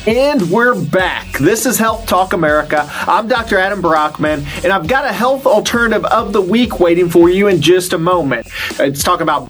And we're back. This is Health Talk America. I'm Dr. Adam Brockman, and I've got a health alternative of the week waiting for you in just a moment. It's talking about